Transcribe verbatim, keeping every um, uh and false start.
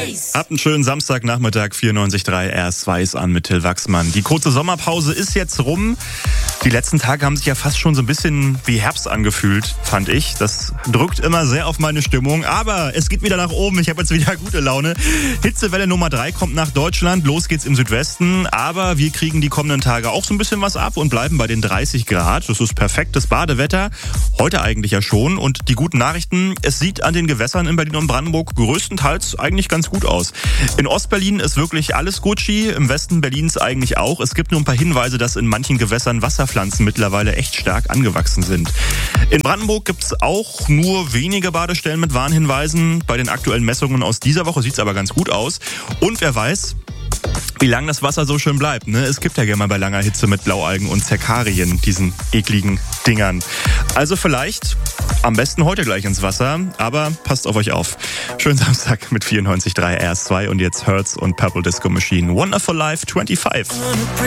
Habt einen schönen Samstagnachmittag, vierundneunzig Komma drei R S zwei ist an mit Till Wachsmann. Die kurze Sommerpause ist jetzt rum. Die letzten Tage haben sich ja fast schon so ein bisschen wie Herbst angefühlt, fand ich. Das drückt immer sehr auf meine Stimmung, aber es geht wieder nach oben. Ich habe jetzt wieder gute Laune. Hitzewelle Nummer drei kommt nach Deutschland. Los geht's im Südwesten, aber wir kriegen die kommenden Tage auch so ein bisschen was ab und bleiben bei den dreißig Grad. Das ist perfektes Badewetter. Heute eigentlich ja schon. Und die guten Nachrichten, es sieht an den Gewässern in Berlin und Brandenburg größtenteils eigentlich ganz gut aus. In Ostberlin ist wirklich alles Gucci, im Westen Berlins eigentlich auch. Es gibt nur ein paar Hinweise, dass in manchen Gewässern Wasserpflanzen mittlerweile echt stark angewachsen sind. In Brandenburg gibt es auch nur wenige Badestellen mit Warnhinweisen. Bei den aktuellen Messungen aus dieser Woche sieht es aber ganz gut aus. Und wer weiß, wie lange das Wasser so schön bleibt. Ne? Es gibt ja gerne mal bei langer Hitze mit Blaualgen und Zerkarien, diesen ekligen Dingern. Also vielleicht am besten heute gleich ins Wasser, aber passt auf euch auf. Schönen Samstag mit vierundneunzig Komma drei R S zwei und jetzt Hertz und Purple Disco Machine. Wonderful Life fünfundzwanzig.